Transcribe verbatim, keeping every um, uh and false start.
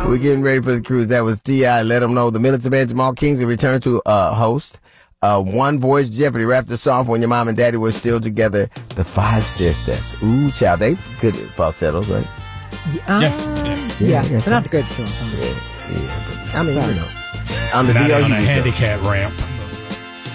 We're getting ready for the cruise. That was T I Let Them Know. The Military Band, Jamal Kingsley returned to uh, host. Uh, One Voice Jeopardy wrapped the song for When Your Mom and Daddy Were Still Together. The Five Stair Steps. Ooh, child, they good at falsettos, right? Yeah, uh, yeah, yeah. yeah. yeah They're not the greatest song. Yeah, yeah. But, I mean, Sorry. you know. On the Not D O U on a show. handicap ramp.